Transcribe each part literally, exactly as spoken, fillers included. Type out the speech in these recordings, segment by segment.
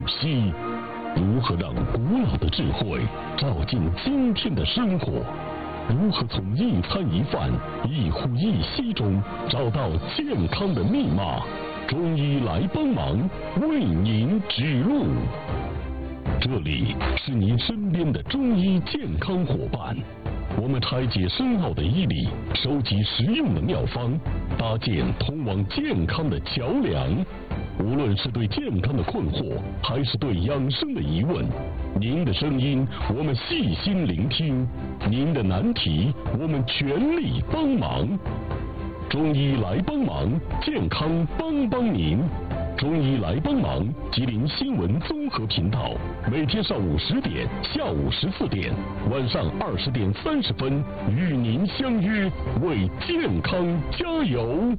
西，如何让古老的智慧照进今天的生活？如何从一餐一饭、一呼一吸中找到健康的密码？中医来帮忙，为您指路。这里是您身边的中医健康伙伴，我们拆解深奥的医理，收集实用的妙方，搭建通往健康的桥梁。无论是对健康的困惑，还是对养生的疑问，您的声音我们细心聆听，您的难题我们全力帮忙。中医来帮忙，健康帮帮您。中医来帮忙，吉林新闻综合频道，每天上午十点、下午十四点、晚上二十点三十分，与您相约，为健康加油。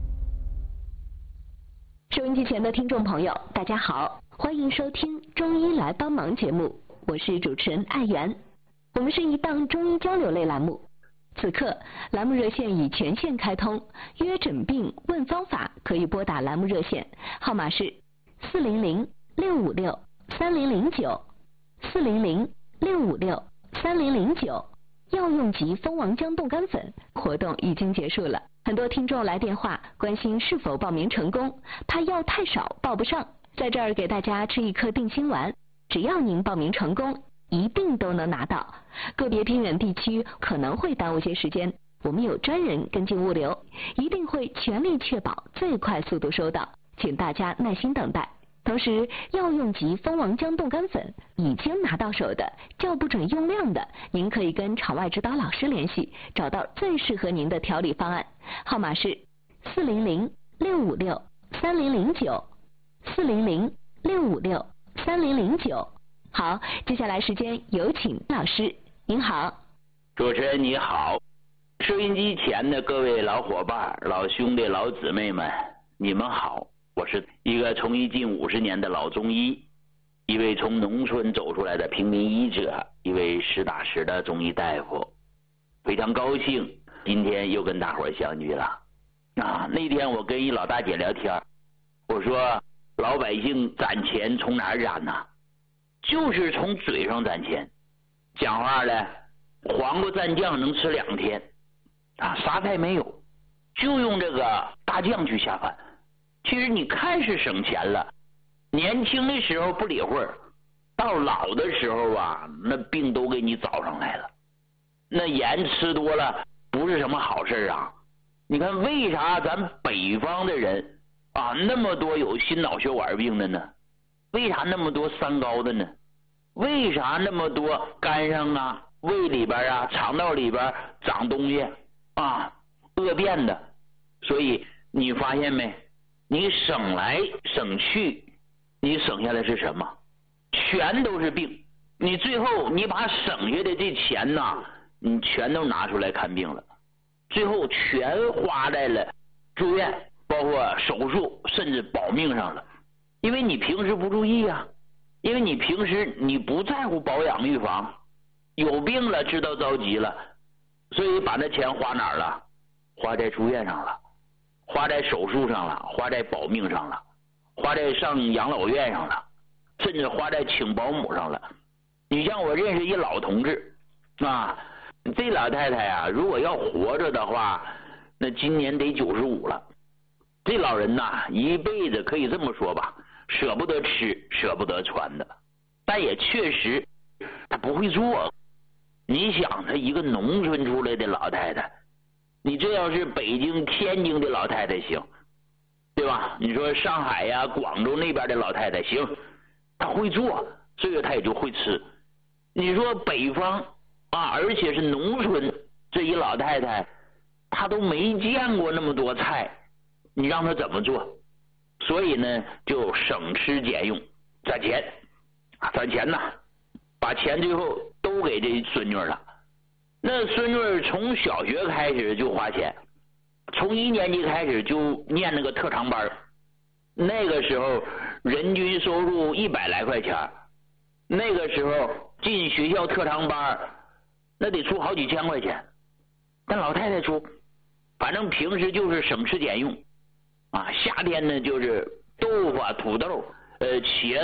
收音机前的听众朋友，大家好，欢迎收听《中医来帮忙》节目，我是主持人艾媛。我们是一档中医交流类栏目，此刻栏目热线已全线开通，约诊病问方法可以拨打栏目热线，号码是四零零六五六三零零九，四零零六五六三零零九。药用级蜂王浆冻干粉活动已经结束了，很多听众来电话关心是否报名成功，怕药太少报不上，在这儿给大家吃一颗定心丸，只要您报名成功，一定都能拿到。个别偏远地区可能会耽误些时间，我们有专人跟进物流，一定会全力确保最快速度收到，请大家耐心等待。同时，药用级蜂王浆冻干粉已经拿到手的，叫不准用量的，您可以跟场外指导老师联系，找到最适合您的调理方案。号码是四零零六五六三零零九，四零零六五六三零零九。好，接下来时间有请老师。您好。 主持人你好，收音机前的各位老伙伴、老兄弟、老姊妹们，你们好。我是一个从医近五十年的老中医，一位从农村走出来的平民医者，一位实打实的中医大夫，非常高兴今天又跟大伙儿相聚了。啊，那天我跟一老大姐聊天，我说老百姓攒钱从哪儿攒呢？就是从嘴上攒钱。讲话了，黄瓜蘸酱能吃两天，啊，啥菜没有，就用这个大酱去下饭。其实你看是省钱了，年轻的时候不理会儿，到老的时候啊，那病都给你找上来了。那盐吃多了不是什么好事啊。你看为啥咱北方的人啊那么多有心脑血管病的呢？为啥那么多三高的呢？为啥那么多肝上啊、胃里边啊、肠道里边长东西啊、恶变的？所以你发现没？你省来省去，你省下来是什么？全都是病。你最后你把省下的这钱呐，你全都拿出来看病了，最后全花在了住院，包括手术，甚至保命上了。因为你平时不注意啊，因为你平时你不在乎保养预防，有病了知道着急了，所以把那钱花哪儿了？花在住院上了，花在手术上了，花在保命上了，花在上养老院上了，甚至花在请保姆上了。你像我认识一老同志啊，这老太太啊，如果要活着的话，那今年得九十五了。这老人呐，一辈子可以这么说吧，舍不得吃，舍不得穿的，但也确实他不会做。你想，他一个农村出来的老太太，你这要是北京、天津的老太太行，对吧？你说上海呀、广州那边的老太太行，她会做，这个她也就会吃。你说北方啊，而且是农村，这一老太太她都没见过那么多菜，你让她怎么做？所以呢，就省吃俭用，攒钱，攒钱呐，把钱最后都给这孙女了。那孙女从小学开始就花钱，从一年级开始就念那个特长班，那个时候人均收入一百来块钱，那个时候进学校特长班那得出好几千块钱，但老太太出，反正平时就是省吃俭用啊。夏天呢就是豆腐啊、土豆、呃茄子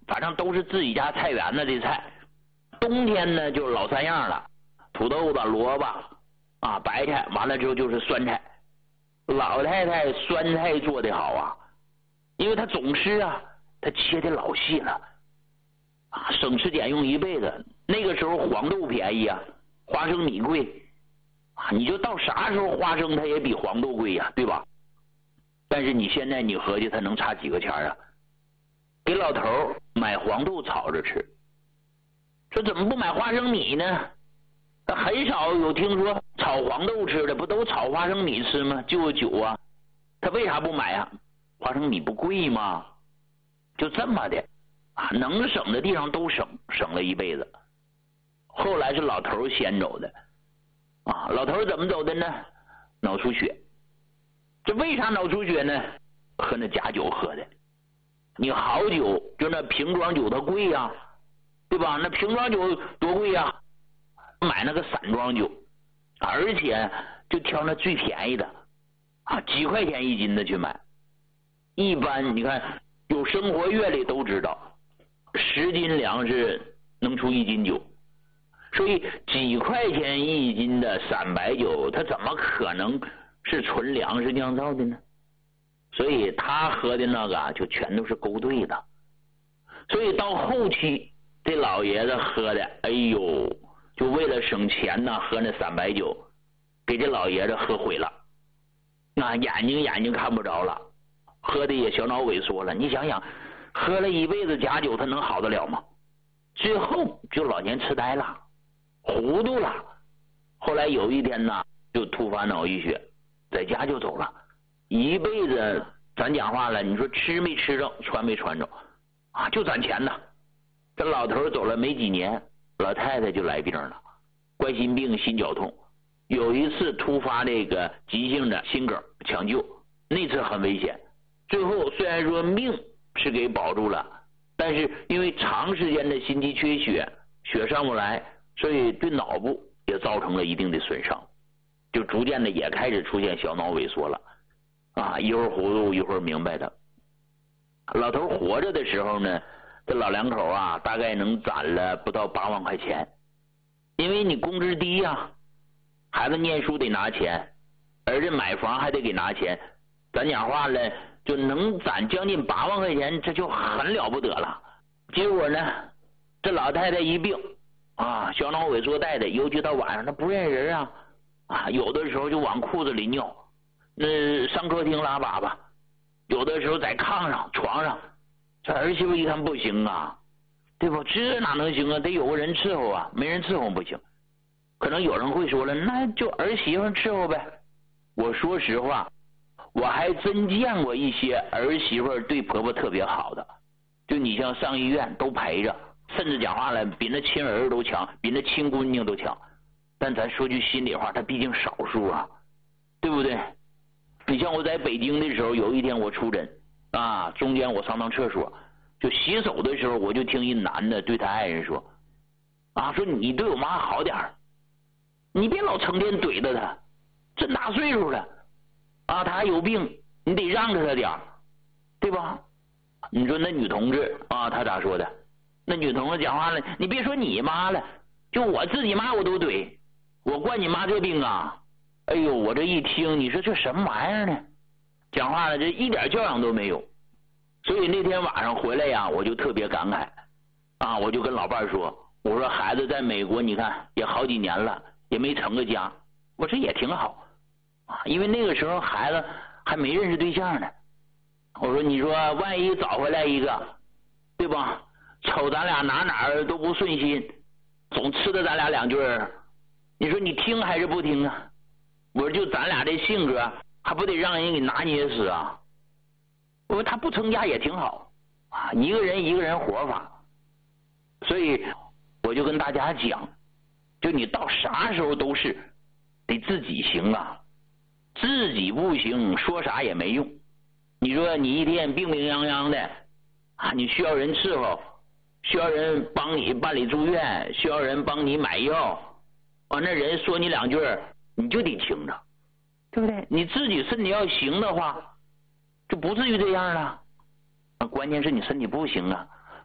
反正都是自己家菜园子的菜。冬天呢就老三样了，土豆子、萝卜啊、白菜，完了之后就是酸菜。老太太酸菜做得好啊，因为她总吃啊，她切的老细了啊，省吃俭用一辈子。那个时候黄豆便宜啊，花生米贵啊，你就到啥时候花生它也比黄豆贵呀、啊，对吧？但是你现在你合计它能差几个钱啊？给老头买黄豆炒着吃，说怎么不买花生米呢？很少有听说炒黄豆吃的，不都炒花生米吃吗？就酒啊，他为啥不买啊？花生米不贵吗？就这么的啊，能省的地方都省，省了一辈子。后来是老头先走的啊，老头怎么走的呢？脑出血。这为啥脑出血呢？喝那假酒喝的。你好酒就那瓶装酒它贵呀、啊，对吧？那瓶装酒多贵呀、啊？买那个散装酒，而且就挑那最便宜的啊，几块钱一斤的去买。一般你看有生活阅历都知道，十斤粮食能出一斤酒，所以几块钱一斤的散白酒，它怎么可能是纯粮食酿造的呢？所以他喝的那个就全都是勾兑的。所以到后期这老爷子喝的，哎呦，就为了省钱呢，喝那散白酒，给这老爷子喝毁了，那眼睛眼睛看不着了，喝的也小脑萎缩了。你想想，喝了一辈子假酒，他能好得了吗？最后就老年痴呆了，糊涂了。后来有一天呢，就突发脑溢血，在家就走了。一辈子咱讲话了，你说吃没吃着，穿没穿着啊，就攒钱呢。这老头走了没几年，老太太就来病了，冠心病、心绞痛。有一次突发这个急性的心梗抢救，那次很危险。最后虽然说命是给保住了，但是因为长时间的心肌缺血，血上不来，所以对脑部也造成了一定的损伤，就逐渐的也开始出现小脑萎缩了啊，一会儿糊涂一会儿明白的。老头活着的时候呢，这老两口啊大概能攒了不到八万块钱，因为你工资低呀、啊，孩子念书得拿钱，儿子买房还得给拿钱，咱讲话了就能攒将近八万块钱，这就很了不得了。结果呢，这老太太一病啊，小脑萎缩带的，尤其到晚上她不认人啊，啊，有的时候就往裤子里尿，那上客厅拉粑粑，有的时候在炕上床上，这儿媳妇一看不行啊，对不？这哪能行啊？得有个人伺候啊，没人伺候不行。可能有人会说了，那就儿媳妇伺候呗。我说实话，我还真见过一些儿媳妇对婆婆特别好的，就你像上医院都陪着，甚至讲话了比那亲儿子都强，比那亲姑娘都强。但咱说句心里话，他毕竟少数啊，对不对？你像我在北京的时候，有一天我出诊啊，中间我上趟厕所，就洗手的时候，我就听一男的对他爱人说啊，说你对我妈好点儿，你别老成天怼着她，这大岁数了啊，她还有病，你得让着她点儿，对吧？你说那女同志啊，她咋说的？那女同志讲话了，你别说你妈了，就我自己妈我都怼，我惯你妈这病啊。哎呦，我这一听，你说这什么玩意儿呢？讲话了，这一点教养都没有。所以那天晚上回来呀，我就特别感慨啊，我就跟老伴说，我说孩子在美国，你看也好几年了，也没成个家，我说也挺好啊，因为那个时候孩子还没认识对象呢。我说你说万一找回来一个，对吧？瞅咱俩哪哪儿都不顺心，总吃的咱俩两句，你说你听还是不听啊？我说就咱俩这性格，还不得让人给拿捏死啊？我说他不成家也挺好啊，一个人一个人活法。所以我就跟大家讲，就你到啥时候都是得自己行啊，自己不行说啥也没用。你说你一天病病殃殃的啊，你需要人伺候，需要人帮你办理住院，需要人帮你买药啊，那人说你两句你就得听着，对不对？你自己身体要行的话，就不至于这样了。关键是你身体不行啊，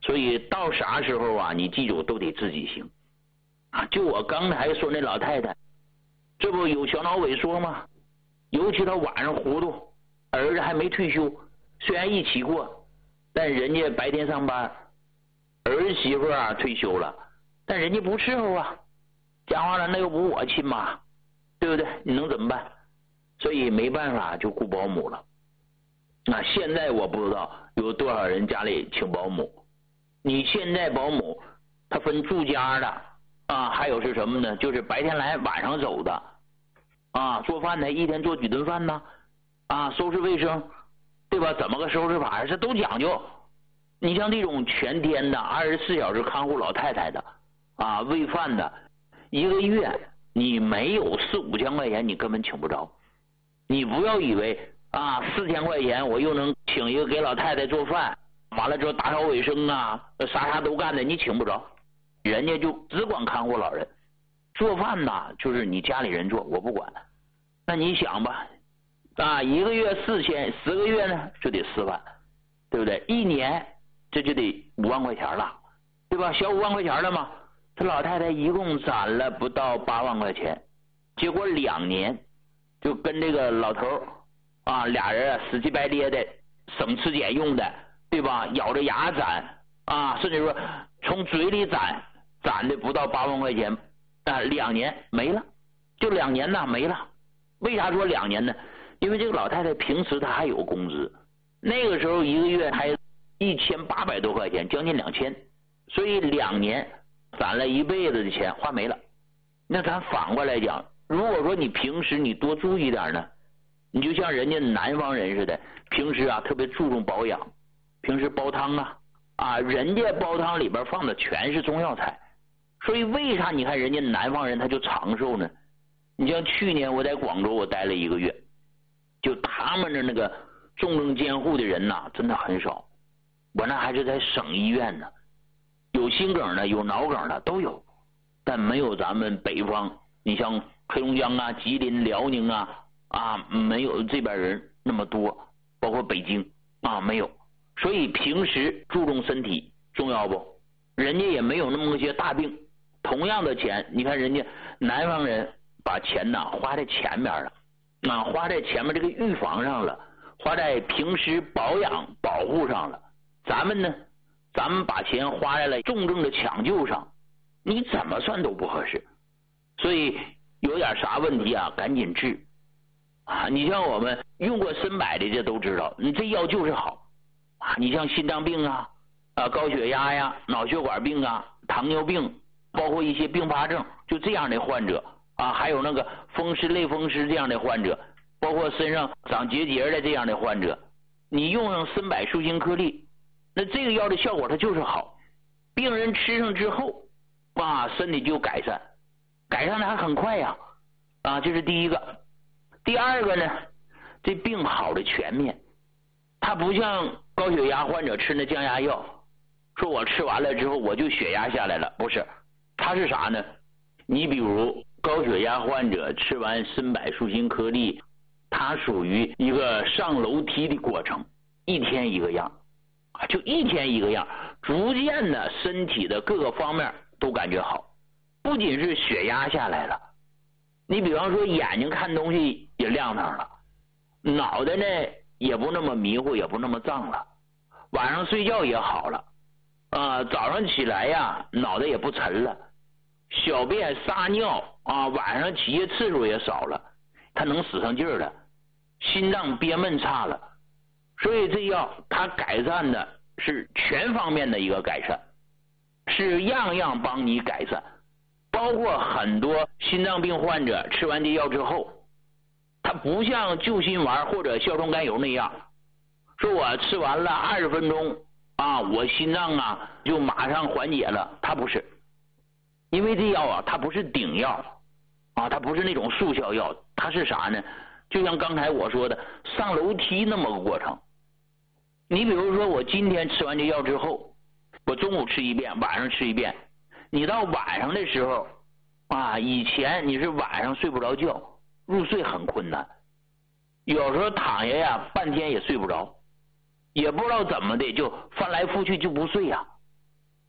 所以到啥时候啊，你记住都得自己行啊。就我刚才说那老太太，这不有小脑萎缩吗？尤其她晚上糊涂，儿子还没退休，虽然一起过，但人家白天上班，儿媳妇啊退休了，但人家不伺候啊，讲话了那又不我亲妈，对不对？你能怎么办？所以没办法就雇保姆了。那现在我不知道有多少人家里请保姆。你现在保姆他分住家的啊，还有是什么呢？就是白天来晚上走的啊，做饭的一天做几顿饭呢？啊，收拾卫生，对吧？怎么个收拾法？这都讲究。你像这种全天的二十四小时看护老太太的啊，喂饭的，一个月你没有四五千块钱，你根本请不着。你不要以为啊，四千块钱我又能请一个给老太太做饭，完了之后打扫卫生啊，啥啥都干的，你请不着。人家就只管看护老人，做饭呐就是你家里人做，我不管。那你想吧，啊，一个月四千，十个月呢就得四万，对不对？一年这就得五万块钱了，对吧？小五万块钱了嘛。这老太太一共攒了不到八万块钱，结果两年就跟这个老头啊俩人啊死乞白咧的，省吃俭用的，对吧？咬着牙攒啊，甚至说从嘴里攒，攒的不到八万块钱啊，两年没了，就两年呐没了。为啥说两年呢？因为这个老太太平时她还有工资，那个时候一个月还一千八百多块钱，将近两千，所以两年攒了一辈子的钱花没了。那咱反过来讲，如果说你平时你多注意点呢，你就像人家南方人似的，平时啊特别注重保养，平时煲汤啊啊，人家煲汤里边放的全是中药材，所以为啥你看人家南方人他就长寿呢？你像去年我在广州我待了一个月，就他们的那个重症监护的人呐真的很少，我那还是在省医院呢，有心梗的有脑梗的都有，但没有咱们北方，你像黑龙江啊吉林辽宁啊啊没有这边人那么多，包括北京啊没有，所以平时注重身体重要不？人家也没有那么些大病，同样的钱你看人家南方人把钱呐花在前面了啊，花在前面这个预防上了，花在平时保养保护上了。咱们呢咱们把钱花在了重症的抢救上，你怎么算都不合适。所以有点啥问题啊赶紧治啊！你像我们用过参柏的这都知道，你这药就是好啊！你像心脏病啊啊高血压呀脑血管病啊糖尿病，包括一些并发症就这样的患者啊，还有那个风湿类风湿这样的患者，包括身上长结节的这样的患者，你用上参柏舒心颗粒，那这个药的效果它就是好，病人吃上之后啊身体就改善，改善的还很快呀啊，这是第一个。第二个呢，这病好的全面，它不像高血压患者吃那降压药，说我吃完了之后我就血压下来了，不是，它是啥呢？你比如高血压患者吃完参柏舒心颗粒，它属于一个上楼梯的过程，一天一个样，就一天一个样，逐渐的身体的各个方面都感觉好，不仅是血压下来了，你比方说眼睛看东西也亮堂了，脑袋呢也不那么迷糊，也不那么胀了，晚上睡觉也好了啊，早上起来呀脑袋也不沉了，小便撒尿啊晚上起夜次数也少了，它能使上劲儿了，心脏憋闷差了，所以这药它改善的是全方面的一个改善，是样样帮你改善，包括很多心脏病患者吃完这药之后，它不像救心丸或者硝酸甘油那样，说我吃完了二十分钟啊，我心脏啊就马上缓解了，它不是，因为这药啊它不是顶药啊，它不是那种速效药，它是啥呢？就像刚才我说的上楼梯那么个过程。你比如说我今天吃完这药之后，我中午吃一遍，晚上吃一遍，你到晚上的时候啊，以前你是晚上睡不着觉，入睡很困难，有时候躺下呀半天也睡不着，也不知道怎么的就翻来覆去就不睡呀，